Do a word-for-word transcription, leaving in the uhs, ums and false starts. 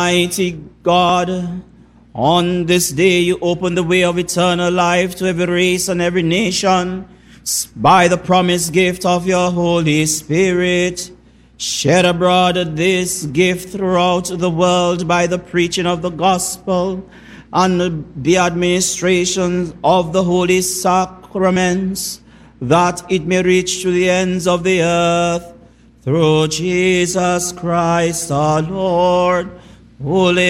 Mighty God, on this day you open the way of eternal life to every race and every nation by the promised gift of your Holy Spirit. Shed abroad this gift throughout the world by the preaching of the gospel and the administration of the holy sacraments, that it may reach to the ends of the earth. Through Jesus Christ our Lord, who lives